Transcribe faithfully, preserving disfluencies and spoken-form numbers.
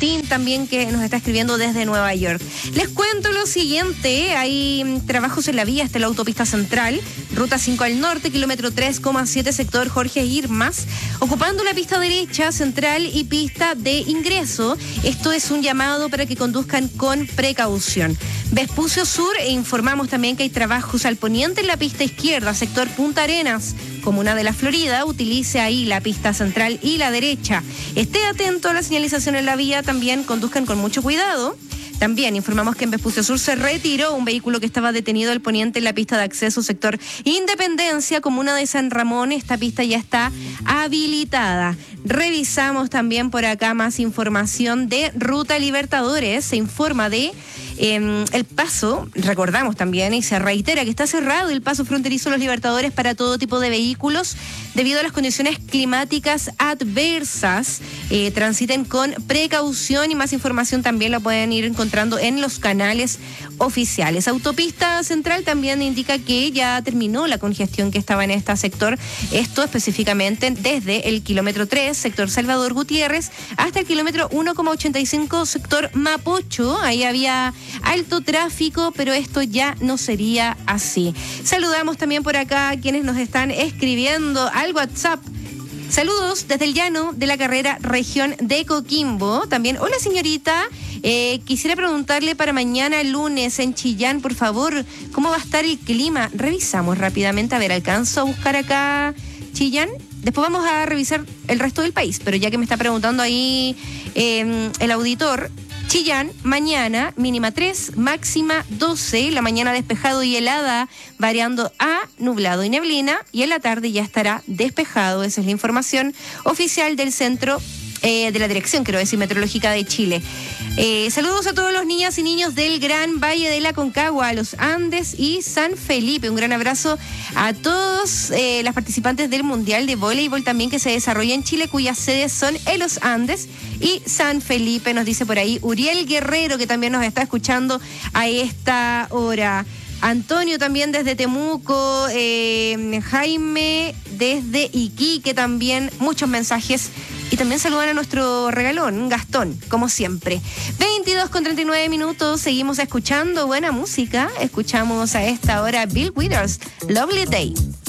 Martín también, que nos está escribiendo desde Nueva York. Les cuento lo siguiente, hay trabajos en la vía hasta la autopista central, ruta cinco al norte, kilómetro tres coma siete, sector Jorge Irmas, ocupando la pista derecha central y pista de ingreso. Esto es un llamado para que conduzcan con precaución. Vespucio Sur, e informamos también que hay trabajos al poniente en la pista izquierda, sector Punta Arenas, comuna de La Florida. Utilice ahí la pista central y la derecha. Esté atento a la señalización en la vía, también conduzcan con mucho cuidado. También informamos que en Vespucio Sur se retiró un vehículo que estaba detenido al poniente en la pista de acceso sector Independencia, comuna de San Ramón. Esta pista ya está habilitada. Revisamos también por acá más información de Ruta Libertadores. Se informa de eh, el paso, recordamos también y se reitera que está cerrado el paso fronterizo Los Libertadores para todo tipo de vehículos debido a las condiciones climáticas adversas. Eh, transiten con precaución y más información también la pueden ir encontrando en los canales oficiales. Autopista Central también indica que ya terminó la congestión que estaba en este sector, esto específicamente desde el kilómetro tres, sector Salvador Gutiérrez, hasta el kilómetro uno coma ochenta y cinco, sector Mapocho. Ahí había alto tráfico, pero esto ya no sería así. Saludamos también por acá a quienes nos están escribiendo al WhatsApp. Saludos desde el llano de la carrera región de Coquimbo. También, hola señorita, eh, quisiera preguntarle para mañana lunes en Chillán, por favor, ¿cómo va a estar el clima? Revisamos rápidamente, a ver, alcanzo a buscar acá Chillán. Después vamos a revisar el resto del país, pero ya que me está preguntando ahí eh, el auditor, Chillán, mañana, mínima tres, máxima doce, la mañana despejado y helada, variando a nublado y neblina, y en la tarde ya estará despejado. Esa es la información oficial del centro, eh, de la dirección, quiero decir, meteorológica de Chile. Eh, saludos a todos los niñas y niños del Gran Valle de la Concagua, los Andes y San Felipe. Un gran abrazo a todos eh, las participantes del Mundial de Voleibol también que se desarrolla en Chile, cuyas sedes son en los Andes y San Felipe, nos dice por ahí Uriel Guerrero, que también nos está escuchando a esta hora. Antonio también desde Temuco, eh, Jaime desde Iquique también, muchos mensajes. Y también saludan a nuestro regalón, Gastón, como siempre. veintidós con treinta y nueve minutos, seguimos escuchando buena música. Escuchamos a esta hora Bill Withers, Lovely Day.